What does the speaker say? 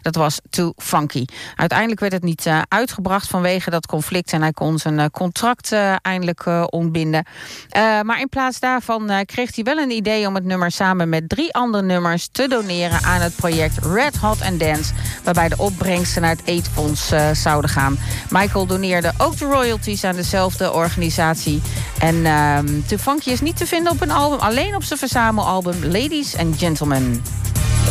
Dat was Too Funky. Uiteindelijk werd het niet uitgebracht vanwege dat conflict en hij kon zijn contract eindelijk ontbinden. Maar in plaats daarvan kreeg hij wel een idee om het nummer samen met 3 andere nummers te doneren aan het project Red Hot and Dance, waarbij de opbrengsten naar het AIDS-fonds zouden gaan. Michael doneerde ook de royalties aan dezelfde organisatie. En Too Funky is niet te vinden op een album, alleen op zijn verzamelalbum Ladies and Gentlemen.